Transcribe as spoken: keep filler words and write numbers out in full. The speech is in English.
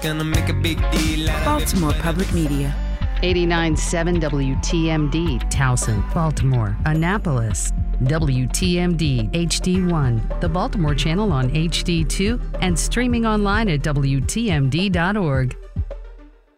gonna make a big deal out of Baltimore Public Media. eighty-nine point seven W T M D, Towson, Baltimore, Annapolis. W T M D H D one, the Baltimore channel on H D two, and streaming online at W T M D dot org.